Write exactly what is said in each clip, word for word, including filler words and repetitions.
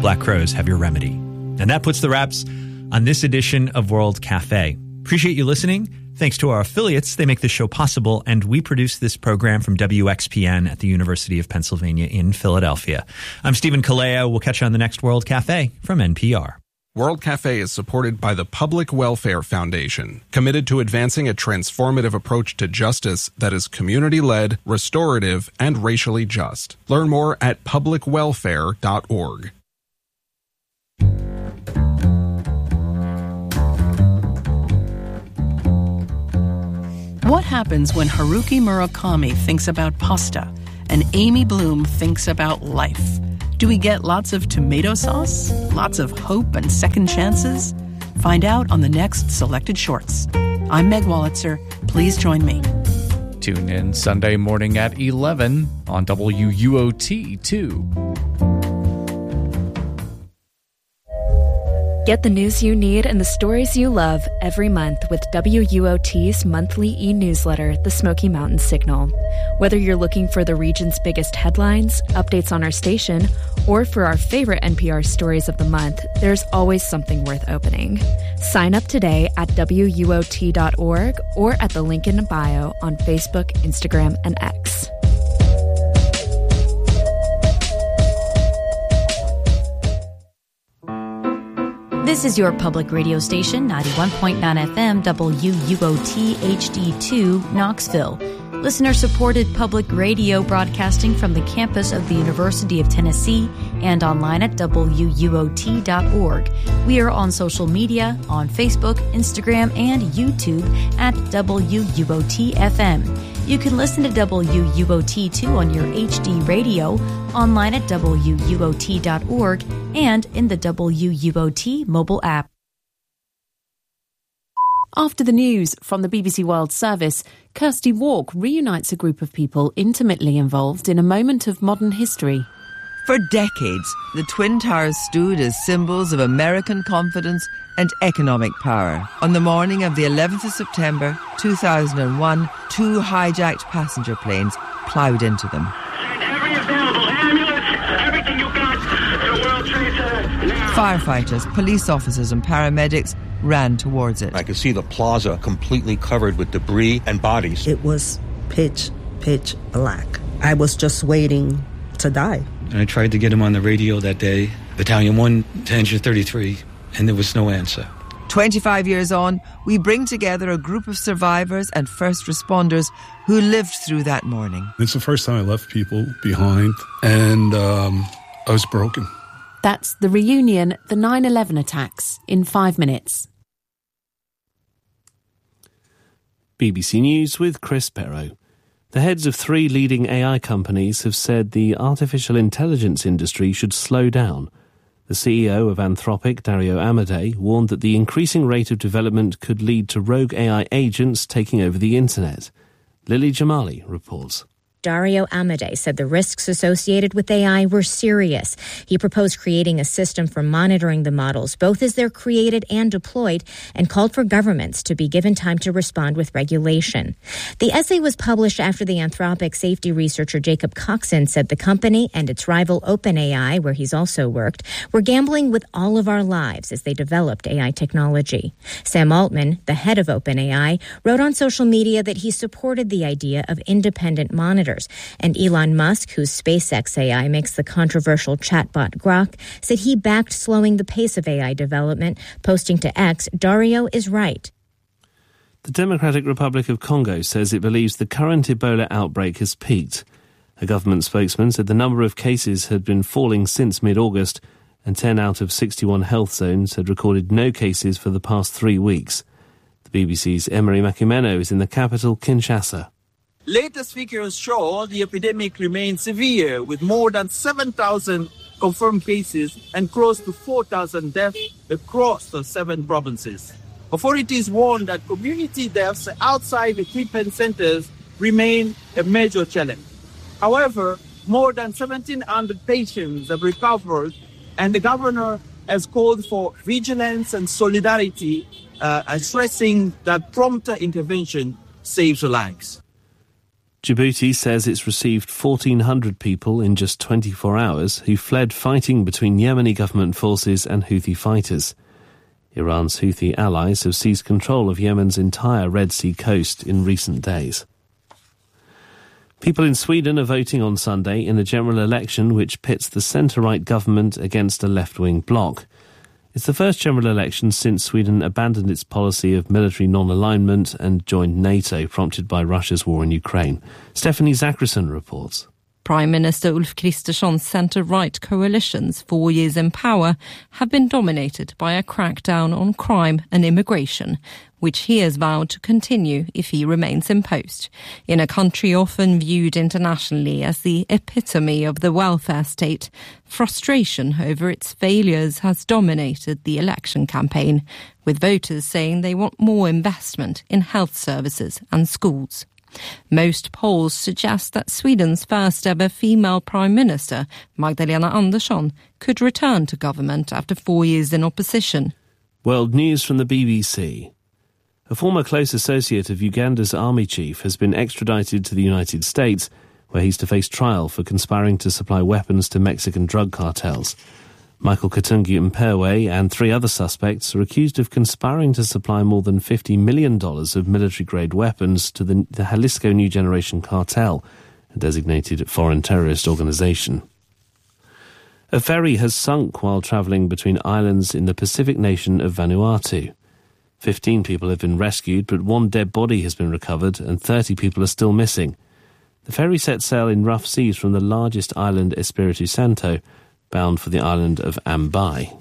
Black Crows have your remedy. And that puts the wraps on this edition of World Cafe. Appreciate you listening. Thanks to our affiliates, they make this show possible, and we produce this program from W X P N at the University of Pennsylvania in Philadelphia. I'm Stephen Kalea. We'll catch you on the next World Cafe from N P R. World Cafe is supported by the Public Welfare Foundation, committed to advancing a transformative approach to justice that is community-led, restorative, and racially just. Learn more at public welfare dot org. What happens when Haruki Murakami thinks about pasta and Amy Bloom thinks about life? Do we get lots of tomato sauce? Lots of hope and second chances? Find out on the next Selected Shorts. I'm Meg Wolitzer. Please join me. Tune in Sunday morning at eleven on W U O T two. Get the news you need and the stories you love every month with W U O T's monthly e-newsletter, The Smoky Mountain Signal. Whether you're looking for the region's biggest headlines, updates on our station, or for our favorite N P R stories of the month, there's always something worth opening. Sign up today at W U O T dot org or at the link in the bio on Facebook, Instagram, and X. This is your public radio station, ninety-one point nine F M, W U O T H D two, Knoxville. Listener-supported public radio broadcasting from the campus of the University of Tennessee and online at W U O T dot org. We are on social media, on Facebook, Instagram, and YouTube at W U O T F M. You can listen to W U O T two on your H D radio, online at W U O T dot org, and in the W U O T mobile app. After the news from the B B C World Service, Kirsty Walk reunites a group of people intimately involved in a moment of modern history. For decades, the Twin Towers stood as symbols of American confidence and economic power. On the morning of the eleventh of September two thousand one, two hijacked passenger planes ploughed into them. Every available ambulance, everything you got to World Trade Center now. Firefighters, police officers and paramedics ran towards it. I could see the plaza completely covered with debris and bodies. It was pitch, pitch black. I was just waiting to die. I tried to get him on the radio that day, Battalion one to Engine thirty-three, and there was no answer. twenty-five years on, we bring together a group of survivors and first responders who lived through that morning. It's the first time I left people behind, and um, I was broken. That's the reunion, the nine eleven attacks, in five minutes. B B C News with Chris Perrow. The heads of three leading A I companies have said the artificial intelligence industry should slow down. The C E O of Anthropic, Dario Amodei, warned that the increasing rate of development could lead to rogue A I agents taking over the internet. Lily Jamali reports. Dario Amodei said the risks associated with A I were serious. He proposed creating a system for monitoring the models, both as they're created and deployed, and called for governments to be given time to respond with regulation. The essay was published after the Anthropic safety researcher Jacob Coxon said the company and its rival OpenAI, where he's also worked, were gambling with all of our lives as they developed A I technology. Sam Altman, the head of OpenAI, wrote on social media that he supported the idea of independent monitors. And Elon Musk, whose SpaceX A I makes the controversial chatbot Grok, said he backed slowing the pace of A I development, posting to X, Dario is right. The Democratic Republic of Congo says it believes the current Ebola outbreak has peaked. A government spokesman said the number of cases had been falling since mid-August, and ten out of sixty-one health zones had recorded no cases for the past three weeks. The B B C's Emery Makimeno is in the capital, Kinshasa. Latest figures show the epidemic remains severe, with more than seven thousand confirmed cases and close to four thousand deaths across the seven provinces. Authorities warn that community deaths outside the treatment centers remain a major challenge. However, more than seventeen hundred patients have recovered, and the governor has called for vigilance and solidarity, uh, stressing that prompt intervention saves lives. Djibouti says it's received fourteen hundred people in just twenty-four hours who fled fighting between Yemeni government forces and Houthi fighters. Iran's Houthi allies have seized control of Yemen's entire Red Sea coast in recent days. People in Sweden are voting on Sunday in a general election which pits the centre-right government against a left-wing bloc. It's the first general election since Sweden abandoned its policy of military non-alignment and joined NATO, prompted by Russia's war in Ukraine. Stephanie Zachrisson reports. Prime Minister Ulf Kristersson's centre-right coalition's four years in power have been dominated by a crackdown on crime and immigration, which he has vowed to continue if he remains in post. In a country often viewed internationally as the epitome of the welfare state, frustration over its failures has dominated the election campaign, with voters saying they want more investment in health services and schools. Most polls suggest that Sweden's first ever female Prime Minister, Magdalena Andersson, could return to government after four years in opposition. World news from the B B C. A former close associate of Uganda's army chief has been extradited to the United States, where he's to face trial for conspiring to supply weapons to Mexican drug cartels. Michael Katungi Mpewe and three other suspects are accused of conspiring to supply more than fifty million dollars of military-grade weapons to the, the Jalisco New Generation Cartel, a designated foreign terrorist organization. A ferry has sunk while travelling between islands in the Pacific nation of Vanuatu. Fifteen people have been rescued, but one dead body has been recovered and thirty people are still missing. The ferry set sail in rough seas from the largest island, Espiritu Santo, bound for the island of Ambai.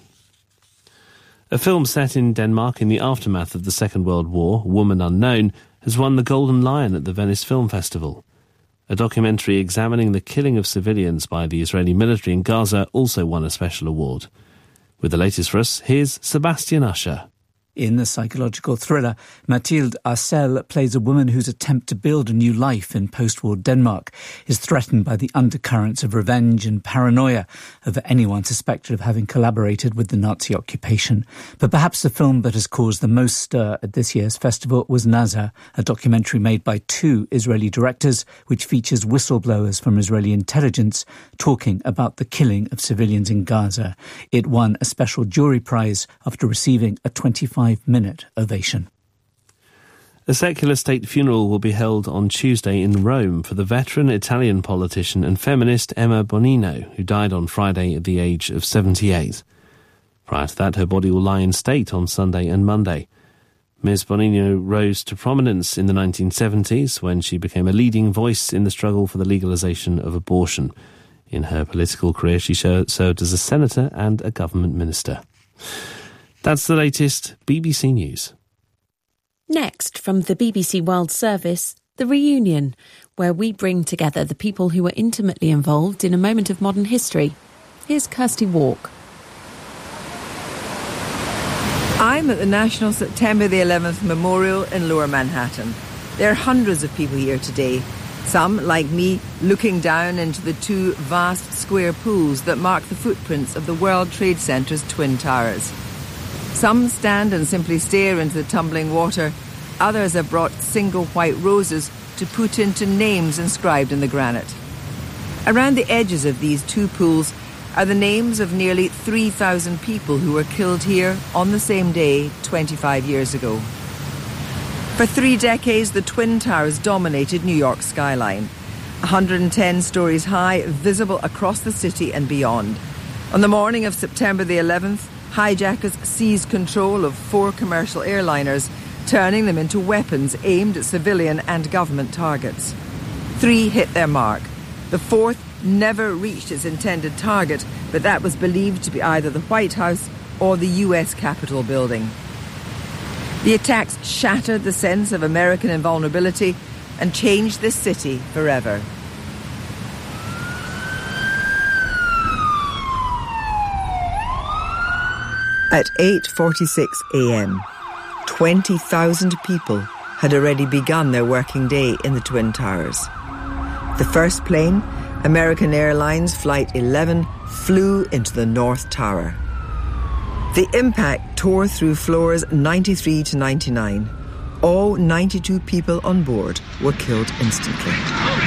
A film set in Denmark in the aftermath of the Second World War, Woman Unknown, has won the Golden Lion at the Venice Film Festival. A documentary examining the killing of civilians by the Israeli military in Gaza also won a special award. With the latest for us, here's Sebastian Usher. In the psychological thriller, Mathilde Arcel plays a woman whose attempt to build a new life in post-war Denmark is threatened by the undercurrents of revenge and paranoia over anyone suspected of having collaborated with the Nazi occupation. But perhaps the film that has caused the most stir at this year's festival was Nazar, a documentary made by two Israeli directors, which features whistleblowers from Israeli intelligence talking about the killing of civilians in Gaza. It won a special jury prize after receiving a twenty-five minute ovation. A secular state funeral will be held on Tuesday in Rome for the veteran Italian politician and feminist Emma Bonino, who died on Friday at the age of seventy-eight. Prior to that, her body will lie in state on Sunday and Monday. Miz Bonino rose to prominence in the nineteen seventies when she became a leading voice in the struggle for the legalization of abortion. In her political career, she served as a senator and a government minister. That's the latest B B C News. Next, from the B B C World Service, The Reunion, where we bring together the people who were intimately involved in a moment of modern history. Here's Kirsty Walk. I'm at the National September the eleventh Memorial in Lower Manhattan. There are hundreds of people here today. Some, like me, looking down into the two vast square pools that mark the footprints of the World Trade Center's Twin Towers. Some stand and simply stare into the tumbling water. Others have brought single white roses to put into names inscribed in the granite. Around the edges of these two pools are the names of nearly three thousand people who were killed here on the same day twenty-five years ago. For three decades, the Twin Towers dominated New York's skyline. one hundred ten stories high, visible across the city and beyond. On the morning of September the eleventh, hijackers seized control of four commercial airliners, turning them into weapons aimed at civilian and government targets. Three hit their mark. The fourth never reached its intended target, but that was believed to be either the White House or the U S Capitol building. The attacks shattered the sense of American invulnerability and changed this city forever. At eight forty-six a.m., twenty thousand people had already begun their working day in the Twin Towers. The first plane, American Airlines Flight eleven, flew into the North Tower. The impact tore through floors ninety-three to ninety-nine. All ninety-two people on board were killed instantly.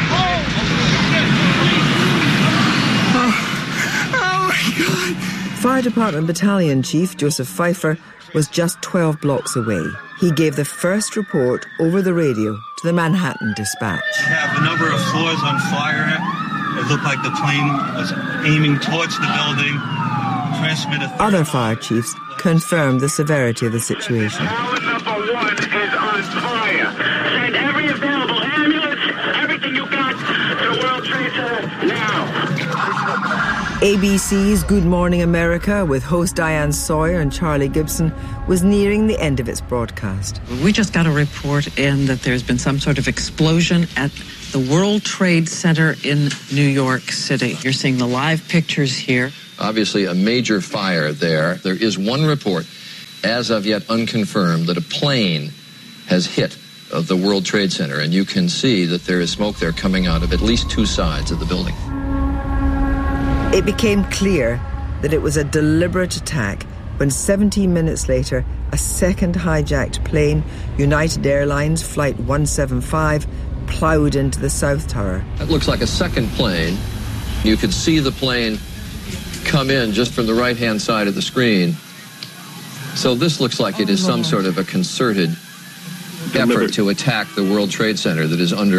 Fire Department Battalion Chief Joseph Pfeiffer was just twelve blocks away. He gave the first report over the radio to the Manhattan Dispatch. We have a number of floors on fire. It looked like the plane was aiming towards the building. Transmitted. Other fire chiefs confirmed the severity of the situation. Tower number one is on fire. Send every available ambulance, everything you got to World Trade Center now. A B C's Good Morning America, with host Diane Sawyer and Charlie Gibson, was nearing the end of its broadcast. We just got a report in that there's been some sort of explosion at the World Trade Center in New York City. You're seeing the live pictures here. Obviously a major fire there. There is one report, as of yet unconfirmed, that a plane has hit of the World Trade Center, and you can see that there is smoke there coming out of at least two sides of the building. It became clear that it was a deliberate attack when seventeen minutes later, a second hijacked plane, United Airlines Flight one seventy-five, ploughed into the South Tower. That looks like a second plane. You could see the plane come in just from the right-hand side of the screen. So this looks like it is some sort of a concerted effort to attack the World Trade Center that is under